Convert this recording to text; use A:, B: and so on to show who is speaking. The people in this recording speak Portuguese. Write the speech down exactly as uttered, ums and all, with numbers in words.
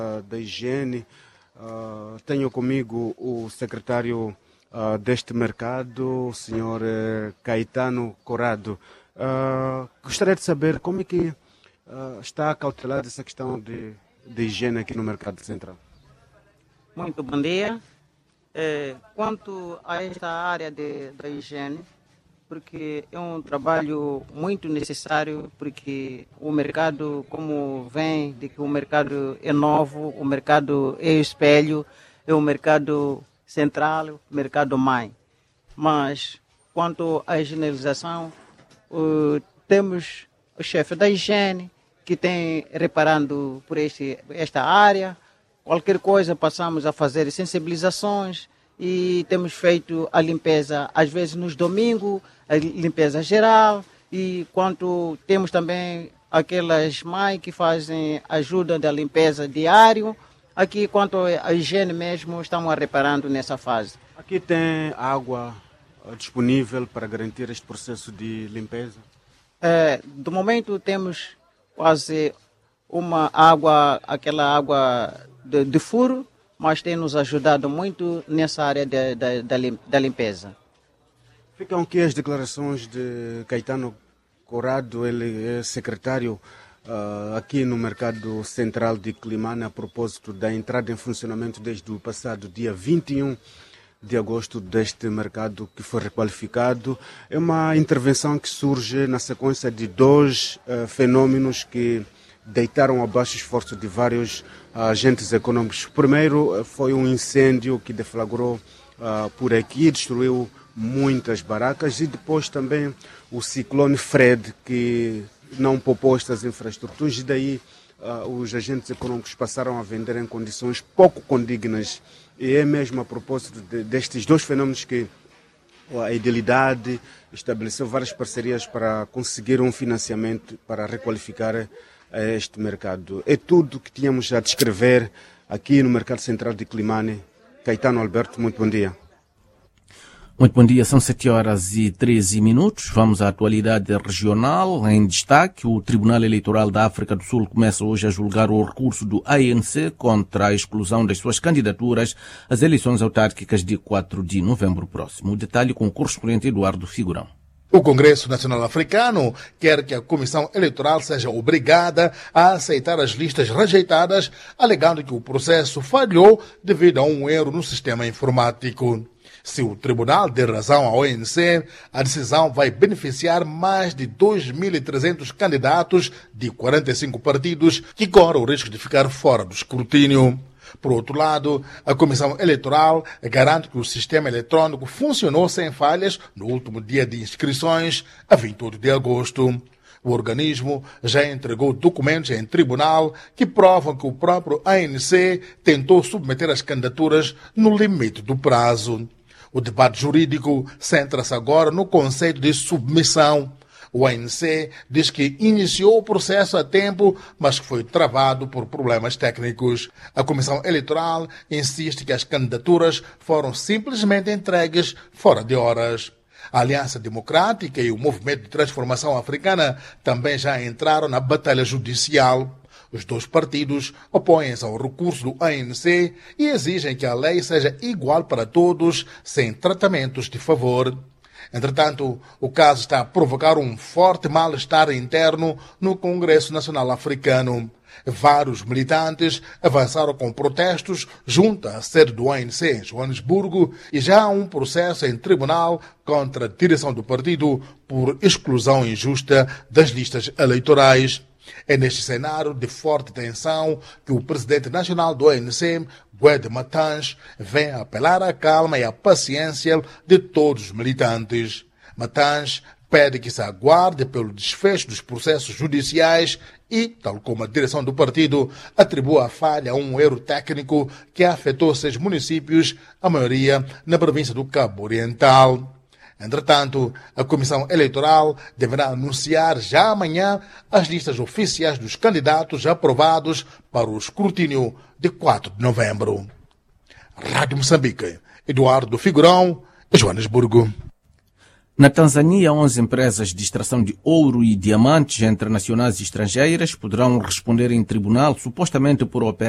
A: da higiene. Uh, tenho comigo o secretário uh, deste mercado, o senhor uh, Caetano Corrado. Uh, gostaria de saber como é que uh, está cautelada essa questão de, de higiene aqui no Mercado Central.
B: Muito bom dia. É, quanto a esta área de, da higiene, porque é um trabalho muito necessário, porque o mercado, como vem de que o mercado é novo, o mercado é espelho, é o mercado central, o mercado mãe. Mas, quanto à higienização, uh, temos o chefe da higiene, que tem reparando por este, esta área. Qualquer coisa passamos a fazer sensibilizações e temos feito a limpeza, às vezes nos domingos, a limpeza geral, e quanto temos também aquelas mães que fazem ajuda da limpeza diário, aqui quanto à higiene mesmo, estamos reparando nessa fase.
A: Aqui tem água disponível para garantir este processo de limpeza?
B: É, do momento temos quase uma água, aquela água de, de furo, mas tem nos ajudado muito nessa área de, de, de, da limpeza.
A: Ficam aqui as declarações de Caetano Corrado, ele é secretário uh, aqui no Mercado Central de Climane, a propósito da entrada em funcionamento desde o passado dia vinte e um de agosto deste mercado que foi requalificado. É uma intervenção que surge na sequência de dois uh, fenômenos que deitaram abaixo o esforço de vários uh, agentes econômicos. O primeiro uh, foi um incêndio que deflagrou uh, por aqui, destruiu muitas barracas, e depois também o ciclone Fred, que não poupou estas infraestruturas, e daí uh, os agentes econômicos passaram a vender em condições pouco condignas. E é mesmo a propósito de, destes dois fenômenos que a Idilidade estabeleceu várias parcerias para conseguir um financiamento para requalificar este mercado. É tudo que tínhamos a descrever aqui no Mercado Central de Climane. Caetano Alberto, muito bom dia.
C: Muito bom dia, são sete horas e treze minutos. Vamos à atualidade regional. Em destaque, o Tribunal Eleitoral da África do Sul começa hoje a julgar o recurso do A N C contra a exclusão das suas candidaturas às eleições autárquicas de quatro de novembro próximo. O detalhe com o correspondente Eduardo Figurão.
D: O Congresso Nacional Africano quer que a Comissão Eleitoral seja obrigada a aceitar as listas rejeitadas, alegando que o processo falhou devido a um erro no sistema informático. Se o tribunal der razão ao A N C, a decisão vai beneficiar mais de dois mil e trezentos candidatos de quarenta e cinco partidos que correm o risco de ficar fora do escrutínio. Por outro lado, a Comissão Eleitoral garante que o sistema eletrônico funcionou sem falhas no último dia de inscrições, a vinte e oito de agosto. O organismo já entregou documentos em tribunal que provam que o próprio A N C tentou submeter as candidaturas no limite do prazo. O debate jurídico centra-se agora no conceito de submissão. O A N C diz que iniciou o processo a tempo, mas que foi travado por problemas técnicos. A Comissão Eleitoral insiste que as candidaturas foram simplesmente entregues fora de horas. A Aliança Democrática e o Movimento de Transformação Africana também já entraram na batalha judicial. Os dois partidos opõem-se ao recurso do A N C e exigem que a lei seja igual para todos, sem tratamentos de favor. Entretanto, o caso está a provocar um forte mal-estar interno no Congresso Nacional Africano. Vários militantes avançaram com protestos junto à sede do A N C em Joanesburgo e já há um processo em tribunal contra a direção do partido por exclusão injusta das listas eleitorais. É neste cenário de forte tensão que o presidente nacional do A N C, Gwede Matange, vem apelar à calma e à paciência de todos os militantes. Matange pede que se aguarde pelo desfecho dos processos judiciais e, tal como a direção do partido, atribua a falha a um erro técnico que afetou seis municípios, a maioria na província do Cabo Oriental. Entretanto, a Comissão Eleitoral deverá anunciar já amanhã as listas oficiais dos candidatos aprovados para o escrutínio de quatro de novembro. Rádio Moçambique, Eduardo Figurão, Joanesburgo.
C: Na Tanzânia, onze empresas de extração de ouro e diamantes entre nacionais e estrangeiras poderão responder em tribunal supostamente por operar